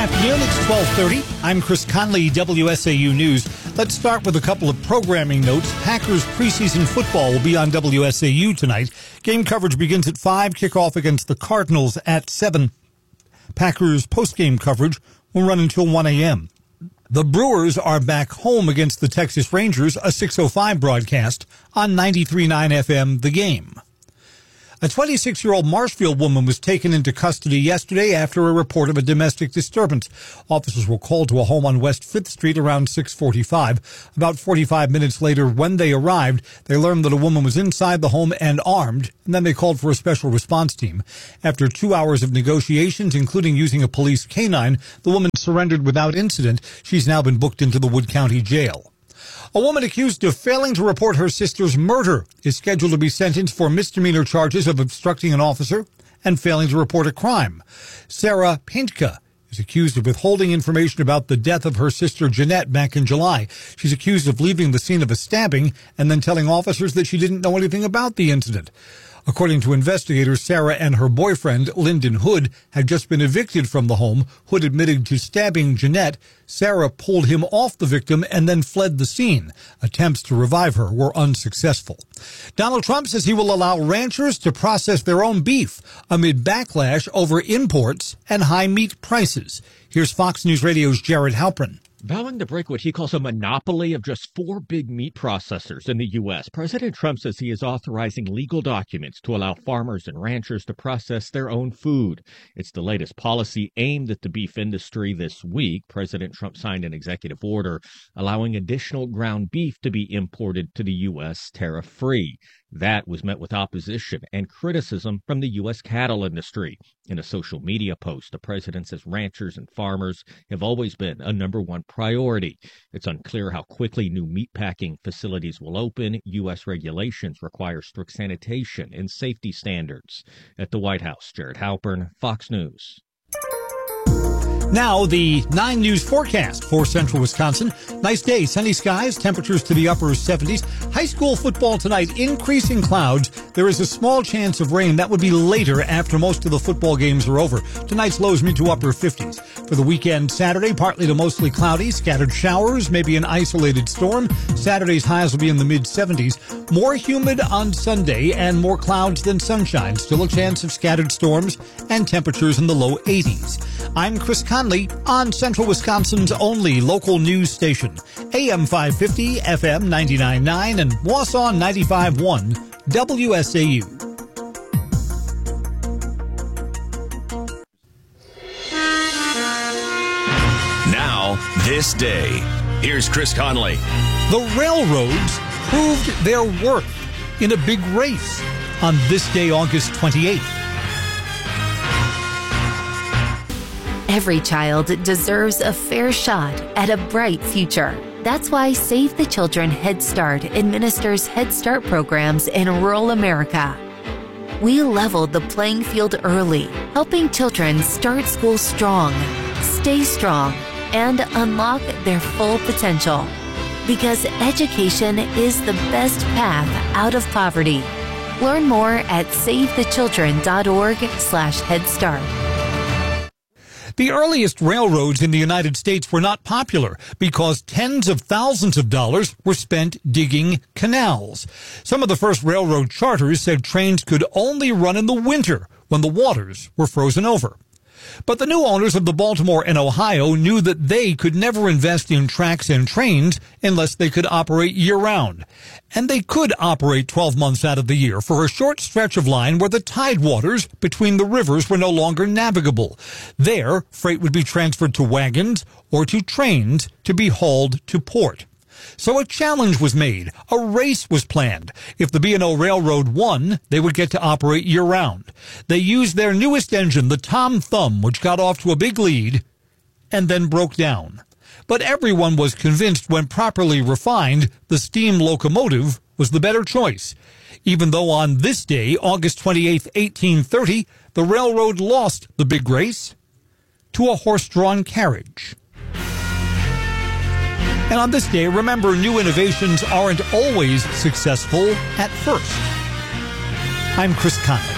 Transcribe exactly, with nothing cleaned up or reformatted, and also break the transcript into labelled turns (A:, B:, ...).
A: afternoon. It's twelve thirty. I'm Chris Conley, W S A U News. Let's start with a couple of programming notes. Packers preseason football will be on W S A U tonight. Game coverage begins at five, kickoff against the Cardinals at seven. Packers postgame coverage will run until one a.m. The Brewers are back home against the Texas Rangers, a six oh five broadcast on ninety-three point nine F M The Game. A twenty-six-year-old Marshfield woman was taken into custody yesterday after a report of a domestic disturbance. Officers were called to a home on West fifth Street around six forty-five. About forty-five minutes later, when they arrived, they learned that a woman was inside the home and armed, and then they called for a special response team. After two hours of negotiations, including using a police canine, the woman surrendered without incident. She's now been booked into the Wood County Jail. A woman accused of failing to report her sister's murder is scheduled to be sentenced for misdemeanor charges of obstructing an officer and failing to report a crime. Sarah Pintka is accused of withholding information about the death of her sister Jeanette back in July. She's accused of leaving the scene of a stabbing and then telling officers that she didn't know anything about the incident. According to investigators, Sarah and her boyfriend, Lyndon Hood, had just been evicted from the home. Hood admitted to stabbing Jeanette. Sarah pulled him off the victim and then fled the scene. Attempts to revive her were unsuccessful. Donald Trump says he will allow ranchers to process their own beef amid backlash over imports and high meat prices. Here's Fox News Radio's Jared Halpern.
B: Vowing to break what he calls a monopoly of just four big meat processors in the U S, President Trump says he is authorizing legal documents to allow farmers and ranchers to process their own food. It's the latest policy aimed at the beef industry this week. President Trump signed an executive order allowing additional ground beef to be imported to the U S tariff-free. That was met with opposition and criticism from the U S cattle industry. In a social media post, the president says ranchers and farmers have always been a number one priority. It's unclear how quickly new meatpacking facilities will open. U S regulations require strict sanitation and safety standards. At the White House, Jared Halpern, Fox News.
A: Now, the nine News forecast for central Wisconsin. Nice day, sunny skies, temperatures to the upper seventies. High school football tonight, increasing clouds. There is a small chance of rain. That would be later after most of the football games are over. Tonight's lows mid to upper fifties. For the weekend, Saturday, partly to mostly cloudy, scattered showers, maybe an isolated storm. Saturday's highs will be in the mid seventies. More humid on Sunday and more clouds than sunshine. Still a chance of scattered storms and temperatures in the low eighties. I'm Chris Conley on Central Wisconsin's only local news station, A M five fifty, F M ninety-nine point nine, and Wausau ninety-five point one, W S A U.
C: Now, this day. Here's Chris Conley.
A: The railroads proved their worth in a big race on this day, August twenty-eighth.
D: Every child deserves a fair shot at a bright future. That's why Save the Children Head Start administers Head Start programs in rural America. We leveled the playing field early, helping children start school strong, stay strong, and unlock their full potential. Because education is the best path out of poverty. Learn more at savethechildren.org slash Head Start.
A: The earliest railroads in the United States were not popular because tens of thousands of dollars were spent digging canals. Some of the first railroad charters said trains could only run in the winter when the waters were frozen over. But the new owners of the Baltimore and Ohio knew that they could never invest in tracks and trains unless they could operate year-round. And they could operate twelve months out of the year for a short stretch of line where the tidewaters between the rivers were no longer navigable. There, freight would be transferred to wagons or to trains to be hauled to port. So a challenge was made. A race was planned. If the B and O Railroad won, they would get to operate year-round. They used their newest engine, the Tom Thumb, which got off to a big lead and then broke down. But everyone was convinced when properly refined, the steam locomotive was the better choice. Even though on this day, August twenty-eighth, eighteen thirty, the railroad lost the big race to a horse-drawn carriage. And on this day, remember, new innovations aren't always successful at first. I'm Chris Conley.